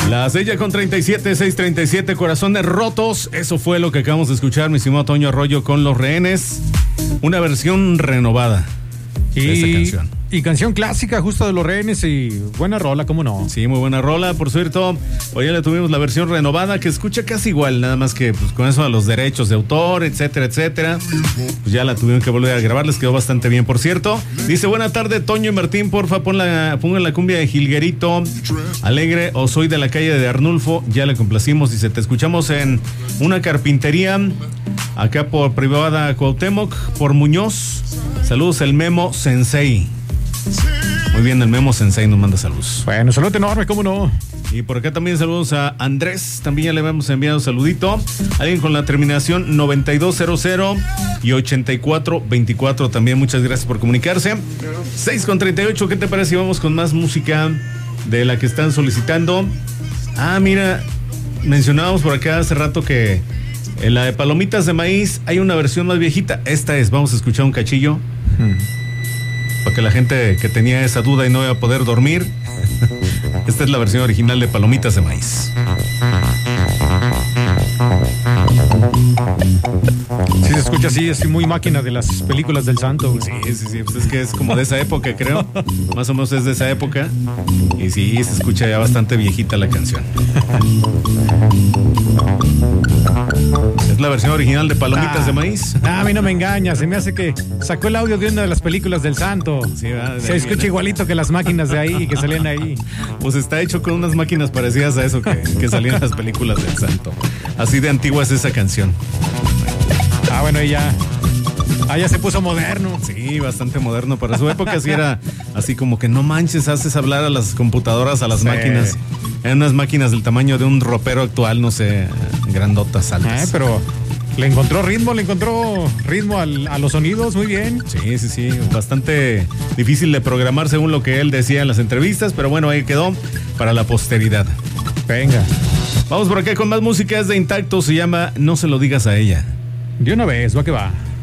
Las 6:37, 6:37, Corazones Rotos. Eso fue lo que acabamos de escuchar, mi estimado Toño Arroyo, con Los Rehenes. Una versión renovada de esta canción. Y canción clásica justo de Los Rehenes y buena rola, ¿cómo no? Sí, muy buena rola. Por cierto, hoy ya le tuvimos la versión renovada que escucha casi igual, nada más que pues, con eso a los derechos de autor, etcétera, etcétera. Pues ya la tuvieron que volver a grabar, les quedó bastante bien, por cierto. Dice, buena tarde, Toño y Martín, porfa, pongan la cumbia de Jilguerito Alegre o Soy de la calle de Arnulfo. Ya le complacimos. Dice, te escuchamos en una carpintería acá por Privada Cuauhtémoc, por Muñoz. Saludos, el Memo Sensei. Muy bien, el Memo Sensei nos manda saludos. Bueno, saludo enorme, ¿cómo no? Y por acá también saludos a Andrés, también ya le hemos enviado un saludito. Alguien con la terminación 9200 y 8424 también, muchas gracias por comunicarse. 6:38, ¿qué te parece si vamos con más música de la que están solicitando? Ah, mira, mencionábamos por acá hace rato que en la de Palomitas de Maíz hay una versión más viejita. Esta es, vamos a escuchar un cachillo. Para que la gente que tenía esa duda y no iba a poder dormir. Esta es la versión original de Palomitas de Maíz. Sí, se escucha así, es muy máquina de las películas del Santo. Sí, pues es que es como de esa época, creo. Más o menos es de esa época. Y sí, se escucha ya bastante viejita la canción. Es la versión original de Palomitas de Maíz. A mí no me engaña, se me hace que sacó el audio de una de las películas del Santo. Sí, se escucha igualito que las máquinas de ahí, que salían ahí. Pues está hecho con unas máquinas parecidas a eso que salían en las películas del Santo. Así de antigua es esa canción. Ah, bueno, y ya se puso moderno. Sí, bastante moderno. Para su época sí era así como que no manches, haces hablar a las computadoras, a las máquinas. Eran unas máquinas del tamaño de un ropero actual, no sé, grandotas, altas. Pero le encontró ritmo a los sonidos, muy bien. Sí, bastante difícil de programar según lo que él decía en las entrevistas, pero bueno, ahí quedó para la posteridad. Venga. Vamos por acá con más música, es de Intacto, se llama No se lo digas a ella. De una vez, va que va.